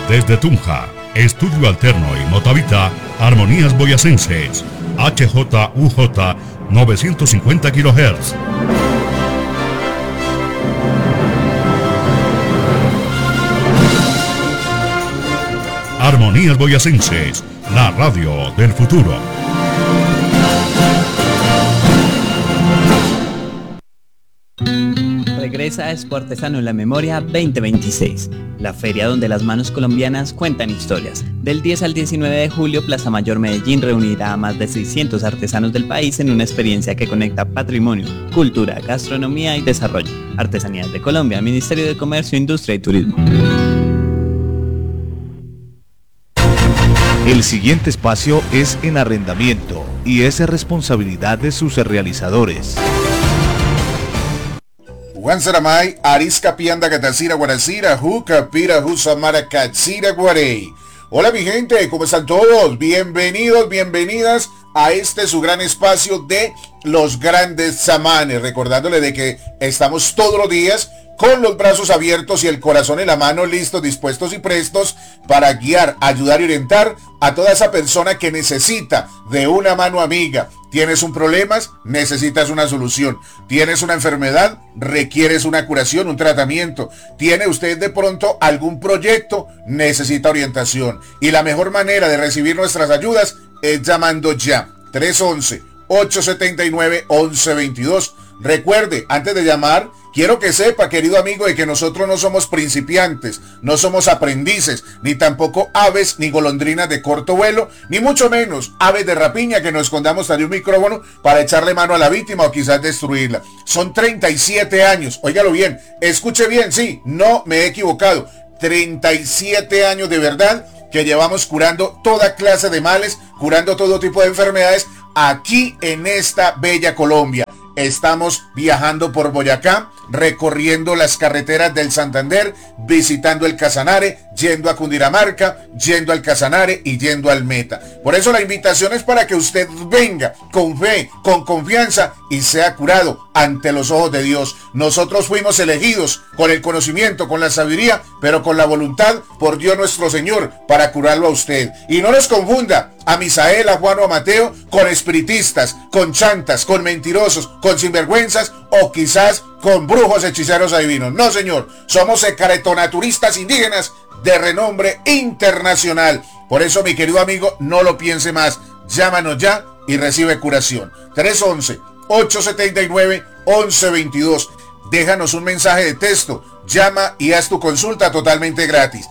Desde Tunja, Estudio Alterno y Motavita, Armonías Boyacenses, HJUJ 950 kHz. Armonías Boyacenses, la radio del futuro. Regresa Expo Artesano en la Memoria 2026, la feria donde las manos colombianas cuentan historias. Del 10 al 19 de julio, Plaza Mayor Medellín reunirá a más de 600 artesanos del país en una experiencia que conecta patrimonio, cultura, gastronomía y desarrollo. Artesanías de Colombia, Ministerio de Comercio, Industria y Turismo. El siguiente espacio es en arrendamiento y es responsabilidad de sus realizadores. Juan Saramay, Arisca Pianda Catacira Guaracira, Juca Pira Jusamara Catsira Guarey. Hola mi gente, ¿cómo están todos? Bienvenidos, bienvenidas a este su gran espacio de los grandes samanes. Recordándole de que estamos todos los días con los brazos abiertos y el corazón en la mano, listos, dispuestos y prestos para guiar, ayudar y orientar a toda esa persona que necesita de una mano amiga. ¿Tienes un problema? Necesitas una solución. ¿Tienes una enfermedad? ¿Requieres una curación, un tratamiento? ¿Tiene usted de pronto algún proyecto? Necesita orientación. Y la mejor manera de recibir nuestras ayudas es llamando ya. 311-879-1122. Recuerde, antes de llamar, quiero que sepa, querido amigo, de que nosotros no somos principiantes, no somos aprendices, ni tampoco aves ni golondrinas de corto vuelo, ni mucho menos aves de rapiña que nos escondamos tras un micrófono para echarle mano a la víctima o quizás destruirla. Son 37 años, óigalo bien, escuche bien, sí, no me he equivocado, 37 años de verdad que llevamos curando toda clase de males, curando todo tipo de enfermedades aquí en esta bella Colombia. Estamos viajando por Boyacá, recorriendo las carreteras del Santander, visitando el Casanare, yendo a Cundinamarca, yendo al Casanare y yendo al Meta. Por eso la invitación es para que usted venga con fe, con confianza y sea curado ante los ojos de Dios. Nosotros fuimos elegidos con el conocimiento, con la sabiduría, pero con la voluntad por Dios nuestro Señor para curarlo a usted. Y no nos confunda a Misael, a Juan o a Mateo con espiritistas, con chantas, con mentirosos, con sinvergüenzas o quizás con brujos, hechiceros, adivinos. No, señor, somos secretonaturistas indígenas de renombre internacional. Por eso, mi querido amigo, no lo piense más. Llámanos ya y recibe curación. 311-879-1122. Déjanos un mensaje de texto. Llama y haz tu consulta totalmente gratis.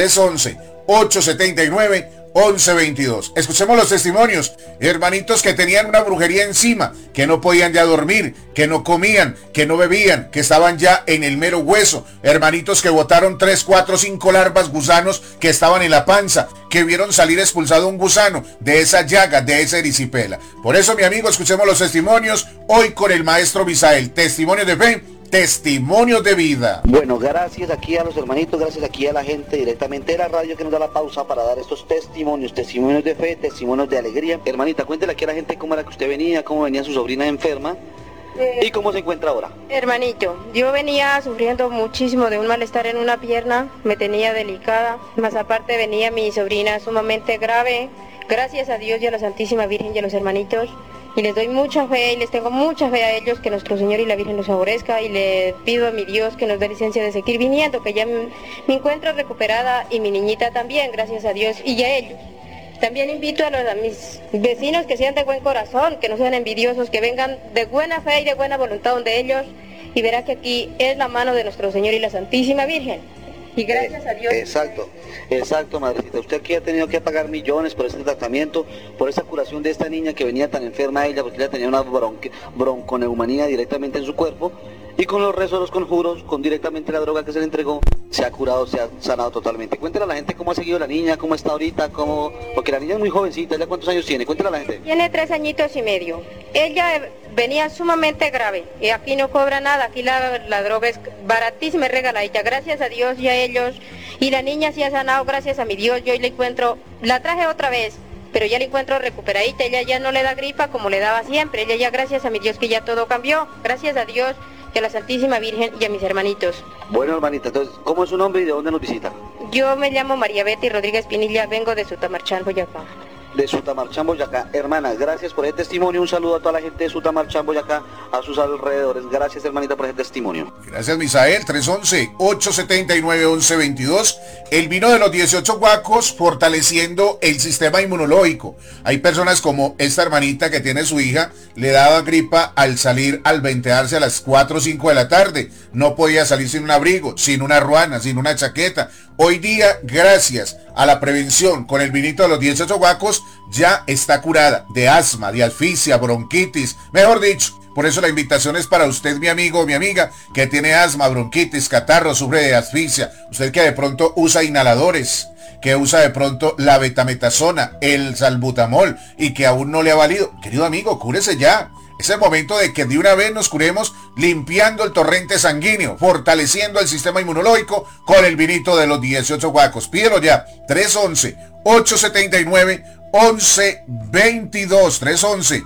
311-879-1122. Escuchemos los testimonios. Hermanitos que tenían una brujería encima, que no podían ya dormir, que no comían, que no bebían, que estaban ya en el mero hueso. Hermanitos que botaron 3, 4, 5 larvas gusanos que estaban en la panza, que vieron salir expulsado un gusano de esa llaga, de esa erisipela. Por eso, mi amigo, escuchemos los testimonios hoy con el maestro Misael. Testimonios de fe, testimonios de vida. Bueno, gracias aquí a los hermanitos, gracias aquí a la gente directamente de la radio que nos da la pausa para dar estos testimonios, testimonios de fe, testimonios de alegría. Hermanita, cuéntele aquí a la gente cómo era que usted venía, cómo venía su sobrina enferma y cómo se encuentra ahora. Hermanito, yo venía sufriendo muchísimo de un malestar en una pierna, me tenía delicada, más aparte venía mi sobrina sumamente grave. Gracias a Dios y a la Santísima Virgen y a los hermanitos, y les doy mucha fe y les tengo mucha fe a ellos, que nuestro Señor y la Virgen los favorezca, y le pido a mi Dios que nos dé licencia de seguir viniendo, que ya me encuentro recuperada y mi niñita también, gracias a Dios y a ellos. También invito a mis vecinos que sean de buen corazón, que no sean envidiosos, que vengan de buena fe y de buena voluntad donde ellos, y verá que aquí es la mano de nuestro Señor y la Santísima Virgen. Y gracias a Dios. Exacto, madrecita. Usted aquí ha tenido que pagar millones por este tratamiento, por esa curación de esta niña que venía tan enferma ella, porque ella tenía una bronconeumonía directamente en su cuerpo, y con los rezos, los conjuros, con directamente la droga que se le entregó, se ha curado, se ha sanado totalmente. Cuéntale a la gente cómo ha seguido la niña, cómo está ahorita, porque la niña es muy jovencita. ¿Ya cuántos años tiene? Cuéntale a la gente. Tiene 3 añitos y medio. Ella venía sumamente grave, y aquí no cobra nada, aquí la droga es baratísima y regaladita, gracias a Dios y a ellos, y la niña sí ha sanado, gracias a mi Dios. Yo hoy la encuentro, la traje otra vez, pero ya la encuentro recuperadita, ella ya no le da gripa como le daba siempre, ella ya, gracias a mi Dios, que ya todo cambió, gracias a Dios y a la Santísima Virgen y a mis hermanitos. Bueno, hermanita, entonces, ¿cómo es su nombre y de dónde nos visita? Yo me llamo María Betty Rodríguez Pinilla, vengo de Sutamarchán, Boyacá. De Sutamarchán, Boyacá. Hermana, gracias por ese testimonio. Un saludo a toda la gente de Sutamarchán, Boyacá, a sus alrededores. Gracias, hermanita, por ese testimonio. Gracias, Misael. 311-879-1122. El vino de los 18 guacos fortaleciendo el sistema inmunológico. Hay personas como esta hermanita que tiene su hija, le daba gripa al salir, al ventearse a las 4 o 5 de la tarde. No podía salir sin un abrigo, sin una ruana, sin una chaqueta. Hoy día, gracias a la prevención con el vinito de los 18 guacos, ya está curada de asma, de asfixia, bronquitis, mejor dicho. Por eso la invitación es para usted, mi amigo o mi amiga, que tiene asma, bronquitis, catarro, sufre de asfixia. Usted que de pronto usa inhaladores, que usa de pronto la betametasona, el salbutamol y que aún no le ha valido. Querido amigo, cúrese ya. Es el momento de que de una vez nos curemos limpiando el torrente sanguíneo, fortaleciendo el sistema inmunológico con el vinito de los 18 guacos. Pídelo ya. 311-879-1122.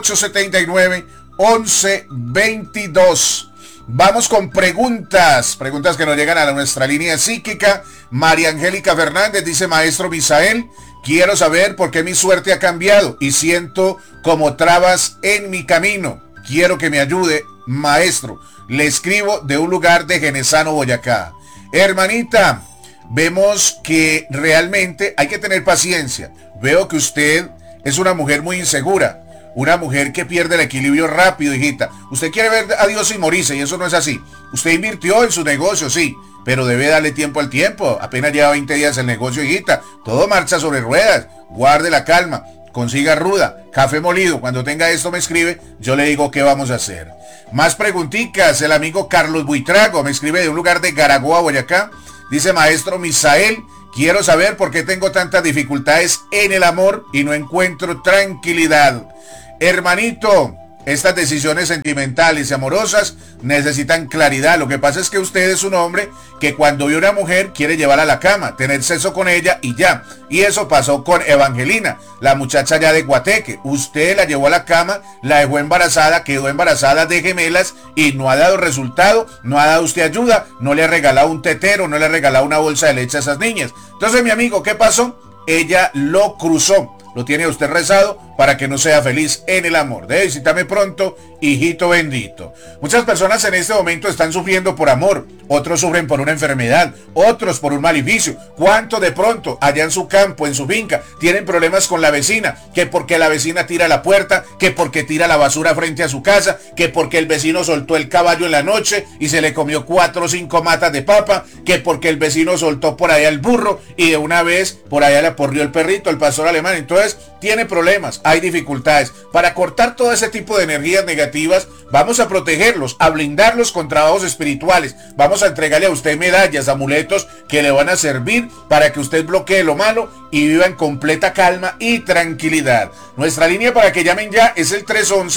311-879-1122. Vamos con preguntas que nos llegan a nuestra línea psíquica. María Angélica Fernández dice: maestro Misael, quiero saber por qué mi suerte ha cambiado y siento como trabas en mi camino. Quiero que me ayude, maestro. Le escribo de un lugar de Genesano, Boyacá. Hermanita, vemos que realmente hay que tener paciencia. Veo que usted es una mujer muy insegura. Una mujer que pierde el equilibrio rápido, hijita. Usted quiere ver a Dios y morirse, y eso no es así. Usted invirtió en su negocio, sí, pero debe darle tiempo al tiempo. Apenas lleva 20 días el negocio, hijita. Todo marcha sobre ruedas. Guarde la calma. Consiga ruda, café molido. Cuando tenga esto me escribe, yo le digo qué vamos a hacer. Más preguntitas. El amigo Carlos Buitrago me escribe de un lugar de Garagoa, Boyacá. Dice: maestro Misael, quiero saber por qué tengo tantas dificultades en el amor y no encuentro tranquilidad. Hermanito, estas decisiones sentimentales y amorosas necesitan claridad. Lo que pasa es que usted es un hombre que cuando ve a una mujer quiere llevarla a la cama, tener sexo con ella y ya. Y eso pasó con Evangelina, la muchacha ya de Guateque. Usted la llevó a la cama, la dejó embarazada, quedó embarazada de gemelas y no ha dado resultado, no ha dado usted ayuda, no le ha regalado un tetero, no le ha regalado una bolsa de leche a esas niñas. Entonces, mi amigo, ¿qué pasó? Ella lo cruzó. Lo tiene usted rezado para que no sea feliz en el amor. Debe visitarme pronto, hijito bendito. Muchas personas en este momento están sufriendo por amor. Otros sufren por una enfermedad. Otros por un maleficio. ¿Cuánto de pronto allá en su campo, en su finca, tienen problemas con la vecina? Que porque la vecina tira la puerta, que porque tira la basura frente a su casa, que porque el vecino soltó el caballo en la noche y se le comió 4 o 5 matas de papa, que porque el vecino soltó por allá el burro y de una vez por allá le aporrió el perrito, el pastor alemán. Entonces tiene problemas, hay dificultades. Para cortar todo ese tipo de energías negativas, vamos a protegerlos, a blindarlos con trabajos espirituales. Vamos a entregarle a usted medallas, amuletos que le van a servir para que usted bloquee lo malo y viva en completa calma y tranquilidad. Nuestra línea para que llamen ya es el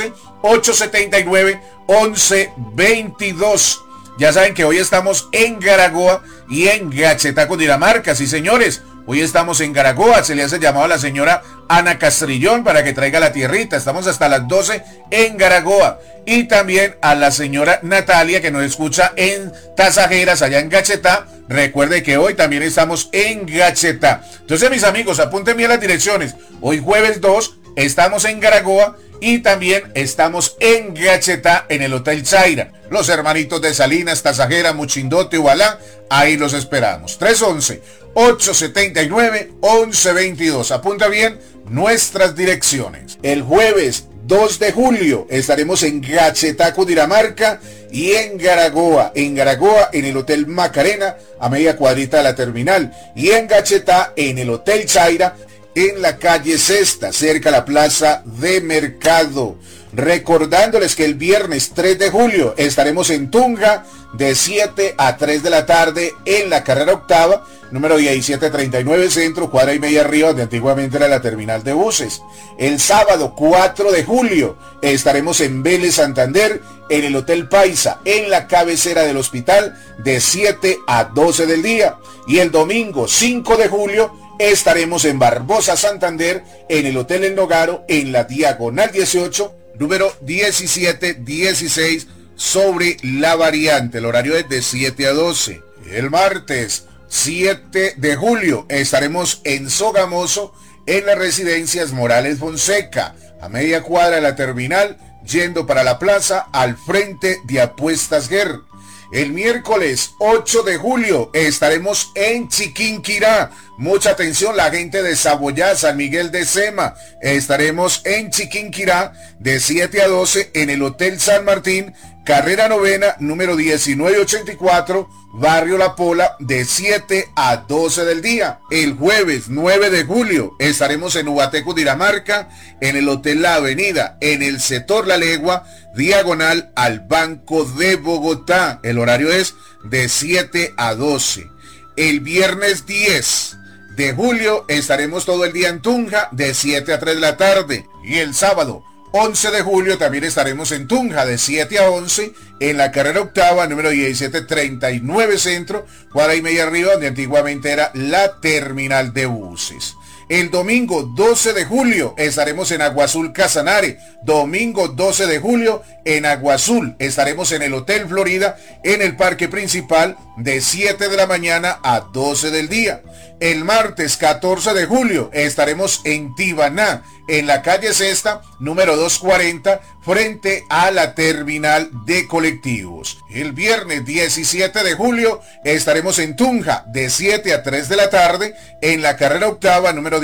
311-879-1122. Ya saben que hoy estamos en Garagoa y en Gachetá, Cundinamarca. Sí, señores. Hoy estamos en Garagoa, se le hace llamado a la señora Ana Castrillón para que traiga la tierrita. Estamos hasta las 12 en Garagoa. Y también a la señora Natalia que nos escucha en Tasajeras, allá en Gachetá. Recuerde que hoy también estamos en Gachetá. Entonces, mis amigos, apunten bien las direcciones. Hoy jueves 2 estamos en Garagoa y también estamos en Gachetá en el Hotel Chaira. Los hermanitos de Salinas, Tasajera, Muchindote, Ubalá, ahí los esperamos. 311-879-1122. Apunta bien nuestras direcciones. El jueves 2 de julio estaremos en Gachetá, Cundinamarca y en Garagoa. En Garagoa en el Hotel Macarena, a media cuadrita de la terminal. Y en Gachetá en el Hotel Chaira, en la calle Sexta, cerca a la plaza de Mercado. Recordándoles que el viernes 3 de julio estaremos en Tunja de 7 a 3 de la tarde en la carrera octava, número 1739 Centro, cuadra y media arriba, donde antiguamente era la terminal de buses. El sábado 4 de julio estaremos en Vélez, Santander, en el Hotel Paisa, en la cabecera del hospital, de 7 a 12 del día. Y el domingo 5 de julio estaremos en Barbosa, Santander, en el Hotel El Nogaro, en la diagonal 18, número 1716, sobre la variante. El horario es de 7 a 12. El martes 7 de julio estaremos en Sogamoso, en las residencias Morales Fonseca, a media cuadra de la terminal, yendo para la plaza al frente de Apuestas Guer. El miércoles 8 de julio estaremos en Chiquinquirá. Mucha atención, la gente de Saboyá, San Miguel de Sema. Estaremos en Chiquinquirá de 7 a 12 en el Hotel San Martín, carrera novena, número 1984, Barrio La Pola, de 7 a 12 del día. El jueves 9 de julio estaremos en Ubateco, Dinamarca, en el Hotel La Avenida, en el sector La Legua, diagonal al Banco de Bogotá. El horario es de 7 a 12. El viernes 10 de julio estaremos todo el día en Tunja, de 7 a 3 de la tarde. Y el sábado 11 de julio también estaremos en Tunja, de 7 a 11, en la carrera octava, número 1739 Centro, cuadra y media arriba, donde antiguamente era la terminal de buses. El domingo 12 de julio estaremos en Agua Azul Casanare. Domingo 12 de julio en Agua Azul estaremos en el Hotel Florida, en el parque principal, de 7 de la mañana a 12 del día. El martes 14 de julio estaremos en Tibaná, en la calle Sexta, número 240, frente a la terminal de colectivos. El viernes 17 de julio estaremos en Tunja, de 7 a 3 de la tarde, en la carrera octava, número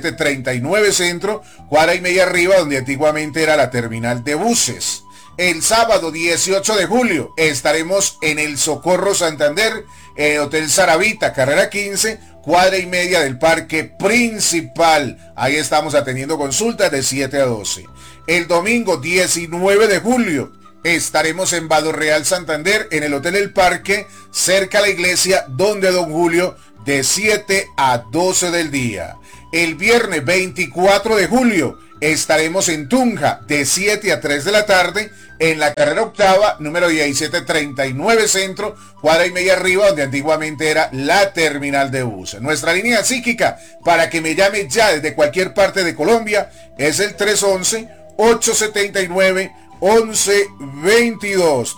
1739 Centro, cuadra y media arriba, donde antiguamente era la terminal de buses. El sábado 18 de julio estaremos en el Socorro Santander, en el Hotel Saravita, carrera 15, cuadra y media del parque principal. Ahí estamos atendiendo consultas de 7 a 12. El domingo 19 de julio estaremos en Vado Real Santander, en el Hotel El Parque, cerca a la iglesia Donde Don Julio, de 7 a 12 del día. El viernes 24 de julio estaremos en Tunja, de 7 a 3 de la tarde, en la carrera octava, número 1739 Centro, cuadra y media arriba, donde antiguamente era la terminal de buses. Nuestra línea psíquica para que me llame ya desde cualquier parte de Colombia es el 311-879-1122.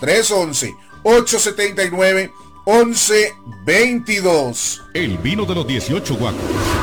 311-879-1122. El vino de los 18 guacos.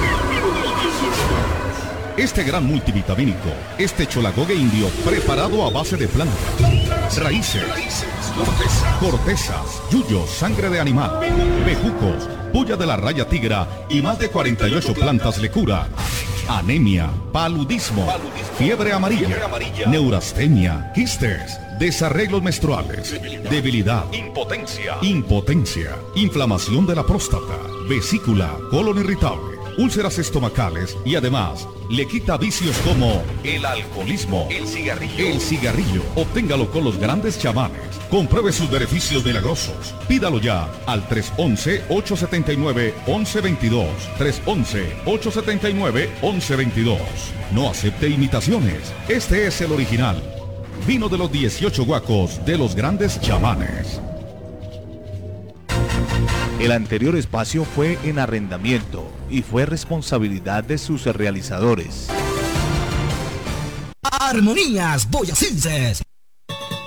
Este gran multivitamínico, este cholagogue indio preparado a base de plantas, raíces, cortezas, yuyos, sangre de animal, bejucos, puya de la raya tigra y más de 48 plantas le cura. Anemia, paludismo, fiebre amarilla, neurastenia, quistes, desarreglos menstruales, debilidad, impotencia, inflamación de la próstata, vesícula, colon irritable, úlceras estomacales y además le quita vicios como el alcoholismo, el cigarrillo. Obténgalo con los grandes chamanes. Compruebe sus beneficios milagrosos. Pídalo ya al 311-879-1122. 311-879-1122. No acepte imitaciones. Este es el original. Vino de los 18 guacos de los grandes chamanes. El anterior espacio fue en arrendamiento y fue responsabilidad de sus realizadores. Armonías Boyacenses.